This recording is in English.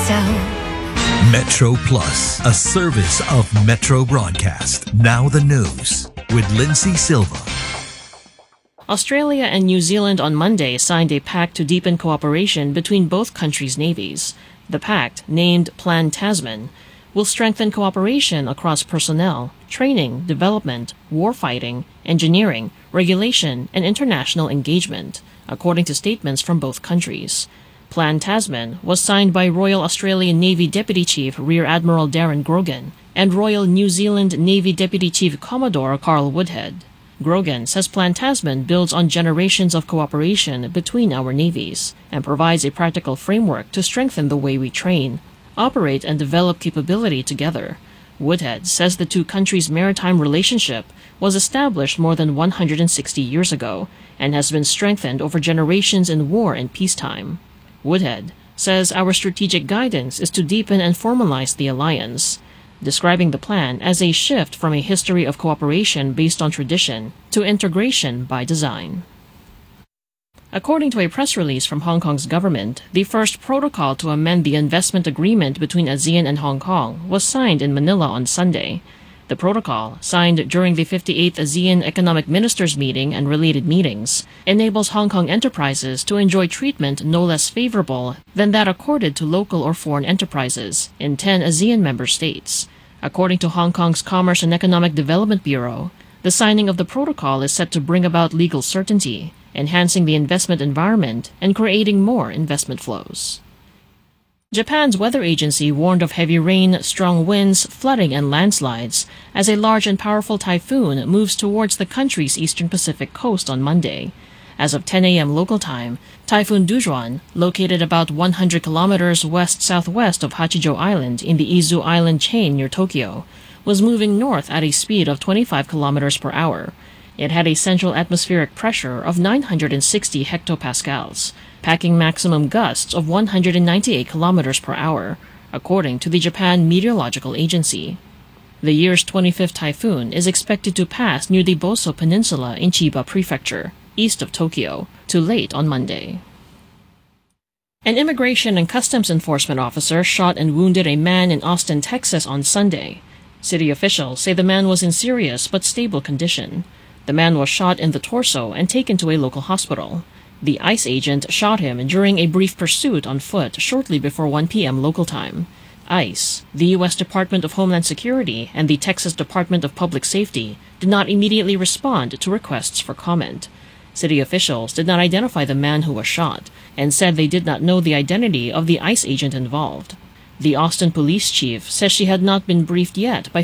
so. Metro Plus, a service of Metro Broadcast. Now the news with Lindsay Silva. Australia and New Zealand on Monday signed a pact to deepen cooperation between both countries' navies. The pact, named Plan Tasman, will strengthen cooperation across personnel, training, development, warfighting, engineering, regulation, and international engagement, according to statements from both countries. Plan Tasman was signed by Royal Australian Navy Deputy Chief Rear Admiral Darren Grogan and Royal New Zealand Navy Deputy Chief Commodore Carl Woodhead. Grogan says Plan Tasman builds on generations of cooperation between our navies and provides a practical framework to strengthen the way we train, operate, and develop capability together. Woodhead says the two countries' maritime relationship was established more than 160 years ago and has been strengthened over generations in war and peacetime. Woodhead says our strategic guidance is to deepen and formalize the alliance, describing the plan as a shift from a history of cooperation based on tradition to integration by design. According to a press release from Hong Kong's government, the first protocol to amend the investment agreement between ASEAN and Hong Kong was signed in Manila on Sunday. The protocol, signed during the 58th ASEAN Economic Ministers meeting and related meetings, enables Hong Kong enterprises to enjoy treatment no less favorable than that accorded to local or foreign enterprises in 10 ASEAN member states. According to Hong Kong's Commerce and Economic Development Bureau, the signing of the protocol is set to bring about legal certainty, enhancing the investment environment and creating more investment flows. Japan's weather agency warned of heavy rain, strong winds, flooding, and landslides as a large and powerful typhoon moves towards the country's eastern Pacific coast on Monday. As of 10 a.m. local time, Typhoon Dujuan, located about 100 kilometers west-southwest of Hachijo Island in the Izu Island chain near Tokyo, was moving north at a speed of 25 kilometers per hour. It had a central atmospheric pressure of 960 hectopascals, packing maximum gusts of 198 kilometers per hour, according to the Japan Meteorological Agency. The year's 25th typhoon is expected to pass near the Boso Peninsula in Chiba Prefecture, east of Tokyo, to late on Monday. An immigration and customs enforcement officer shot and wounded a man in Austin, Texas on Sunday. City officials say the man was in serious but stable condition. The man was shot in the torso and taken to a local hospital. The ICE agent shot him during a brief pursuit on foot shortly before 1 p.m. local time. ICE, the U.S. Department of Homeland Security, and the Texas Department of Public Safety did not immediately respond to requests for comment. City officials did not identify the man who was shot and said they did not know the identity of the ICE agent involved. The Austin police chief says she had not been briefed yet by